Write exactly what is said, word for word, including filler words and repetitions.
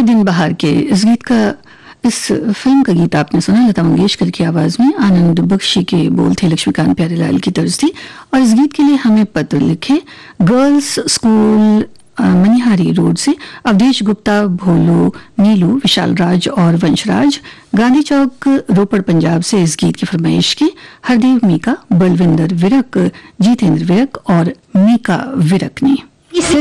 दिन बहार के इस गीत का इस फिल्म का गीत आपने सुना लता मंगेशकर की आवाज में। आनंद बख्शी के बोल थे, लक्ष्मीकांत प्यारेलाल की तर्ज थी। और इस गीत के लिए हमें पत्र लिखे गर्ल्स स्कूल मनिहारी रोड से अवधेश गुप्ता, भोलू, नीलू, विशाल राज और वंशराज। गांधी चौक, रोपड़, पंजाब से इस गीत की फरमाइश की हरदेव मीका, बलविंदर विरक, जीतेंद्र विरक और मीका विरक ने।